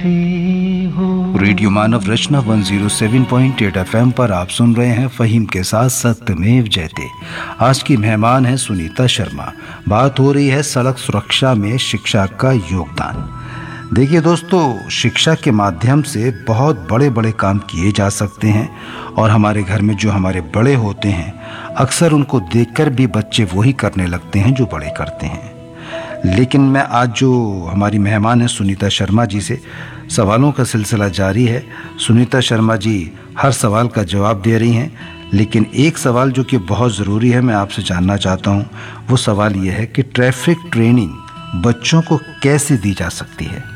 Radio मानव रचना 107.8 FM पर आप सुन रहे हैं फहीम के साथ सत्यमेव जयते। आज की मेहमान है सुनीता शर्मा। बात हो रही है सड़क सुरक्षा में शिक्षा का योगदान। देखिए दोस्तों, शिक्षा के माध्यम से बहुत बड़े बड़े काम किए जा सकते हैं और हमारे घर में जो हमारे बड़े होते हैं अक्सर उनको देखकर भी बच्चे वही करने लगते हैं जो बड़े करते हैं। लेकिन मैं आज जो हमारी मेहमान है सुनीता शर्मा जी से सवालों का सिलसिला जारी है। सुनीता शर्मा जी हर सवाल का जवाब दे रही हैं, लेकिन एक सवाल जो कि बहुत ज़रूरी है मैं आपसे जानना चाहता हूँ, वो सवाल ये है कि ट्रैफिक ट्रेनिंग बच्चों को कैसे दी जा सकती है?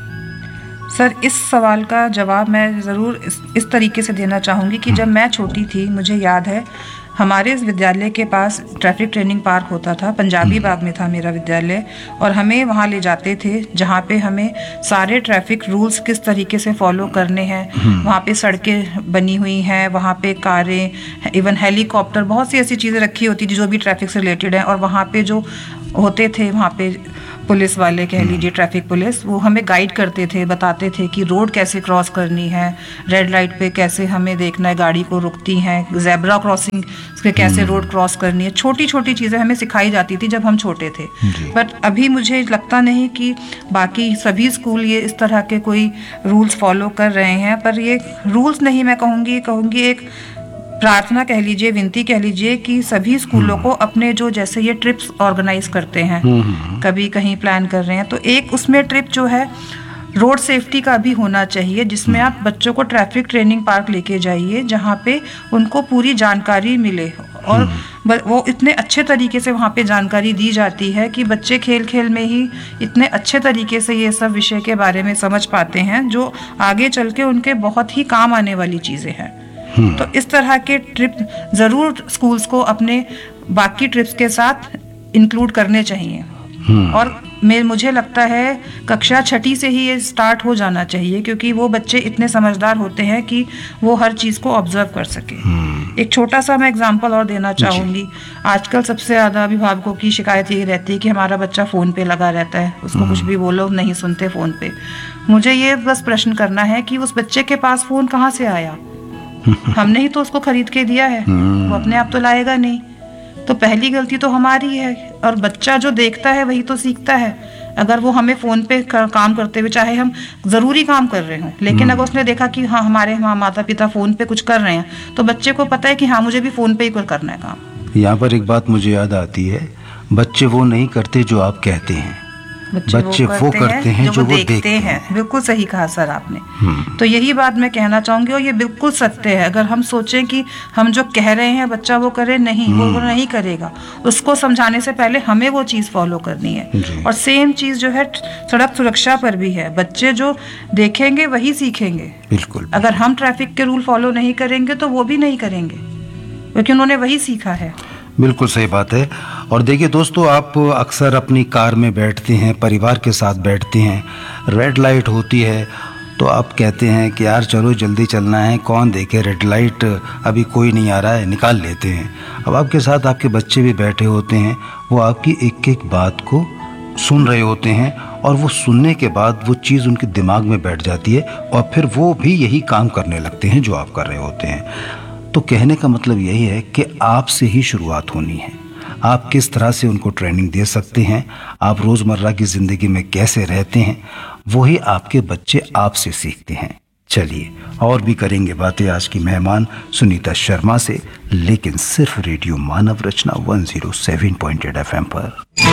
सर, इस सवाल का जवाब मैं ज़रूर इस तरीके से देना चाहूँगी कि जब मैं छोटी थी, मुझे याद है हमारे इस विद्यालय के पास ट्रैफिक ट्रेनिंग पार्क होता था। पंजाबी बाग में था मेरा विद्यालय, और हमें वहाँ ले जाते थे जहाँ पे हमें सारे ट्रैफिक रूल्स किस तरीके से फॉलो करने हैं। वहाँ पे सड़कें बनी हुई हैं, वहाँ पे कारें, इवन हेलीकॉप्टर, बहुत सी ऐसी चीज़ें रखी होती थी जो भी ट्रैफिक से रिलेटेड हैं। और वहाँ पे जो होते थे, वहाँ पे पुलिस वाले कह लीजिए, ट्रैफिक पुलिस, वो हमें गाइड करते थे, बताते थे कि रोड कैसे क्रॉस करनी है, रेड लाइट पे कैसे हमें देखना है, गाड़ी को रुकती हैं, ज़ेब्रा क्रॉसिंग से कैसे रोड क्रॉस करनी है। छोटी छोटी चीज़ें हमें सिखाई जाती थी जब हम छोटे थे। बट अभी मुझे लगता नहीं कि बाकी सभी स्कूल ये इस तरह के कोई रूल्स फॉलो कर रहे हैं। पर ये रूल्स नहीं, मैं कहूँगी एक प्रार्थना कह लीजिए, विनती कह लीजिए कि सभी स्कूलों को अपने जो जैसे ये ट्रिप्स ऑर्गेनाइज करते हैं, कभी कहीं प्लान कर रहे हैं, तो एक उसमें ट्रिप जो है रोड सेफ्टी का भी होना चाहिए, जिसमें आप बच्चों को ट्रैफिक ट्रेनिंग पार्क लेके जाइए जहाँ पे उनको पूरी जानकारी मिले। और वो इतने अच्छे तरीके से वहाँ पे जानकारी दी जाती है कि बच्चे खेल खेल में ही इतने अच्छे तरीके से ये सब विषय के बारे में समझ पाते हैं जो आगे चल के उनके बहुत ही काम आने वाली चीज़ें हैं। तो इस तरह के ट्रिप ज़रूर स्कूल्स को अपने बाकी ट्रिप्स के साथ इंक्लूड करने चाहिए। और मुझे लगता है कक्षा 6ठी से ही ये स्टार्ट हो जाना चाहिए, क्योंकि वो बच्चे इतने समझदार होते हैं कि वो हर चीज़ को ऑब्जर्व कर सके। एक छोटा सा मैं एग्जांपल और देना चाहूँगी। आजकल सबसे ज़्यादा अभिभावकों की शिकायत ये रहती है कि हमारा बच्चा फ़ोन पे लगा रहता है, उसको कुछ भी बोलो नहीं सुनते फ़ोन पे। मुझे ये बस प्रश्न करना है कि उस बच्चे के पास फ़ोन कहाँ से आया? हमने ही तो उसको खरीद के दिया है, वो अपने आप तो लाएगा नहीं। तो पहली गलती तो हमारी है, और बच्चा जो देखता है वही तो सीखता है। अगर वो हमें फ़ोन पे काम करते हुए, चाहे हम ज़रूरी काम कर रहे हों, लेकिन अगर उसने देखा कि हाँ हमारे माता पिता फ़ोन पे कुछ कर रहे हैं, तो बच्चे को पता है कि हाँ मुझे भी फ़ोन पे ही कुछ करना है काम। यहाँ पर एक बात मुझे याद आती है, बच्चे वो नहीं करते जो आप कहते हैं, बच्चे वो करते हैं जो वो देखते हैं। बिल्कुल सही कहा सर आपने। तो यही बात मैं कहना चाहूंगी, और ये बिल्कुल सत्य है। अगर हम सोचें कि हम जो कह रहे हैं बच्चा वो करे, नहीं, वो नहीं करेगा। उसको समझाने से पहले हमें वो चीज़ फॉलो करनी है। और सेम चीज़ जो है सड़क सुरक्षा पर भी है। बच्चे जो देखेंगे वही सीखेंगे। बिल्कुल। अगर हम ट्रैफिक के रूल फॉलो नहीं करेंगे तो वो भी नहीं करेंगे, क्योंकि उन्होंने वही सीखा है। बिल्कुल सही बात है। और देखिए दोस्तों, आप अक्सर अपनी कार में बैठते हैं, परिवार के साथ बैठते हैं, रेड लाइट होती है तो आप कहते हैं कि यार चलो जल्दी चलना है, कौन देखे, रेड लाइट अभी कोई नहीं आ रहा है, निकाल लेते हैं। अब आपके साथ आपके बच्चे भी बैठे होते हैं, वो आपकी एक एक बात को सुन रहे होते हैं, और वो सुनने के बाद वो चीज़ उनके दिमाग में बैठ जाती है, और फिर वो भी यही काम करने लगते हैं जो आप कर रहे होते हैं। तो कहने का मतलब यही है कि आपसे ही शुरुआत होनी है। आप किस तरह से उनको ट्रेनिंग दे सकते हैं, आप रोज़मर्रा की ज़िंदगी में कैसे रहते हैं, वही आपके बच्चे आपसे सीखते हैं। चलिए और भी करेंगे बातें आज की मेहमान सुनीता शर्मा से, लेकिन सिर्फ रेडियो मानव रचना 107.8 FM पर।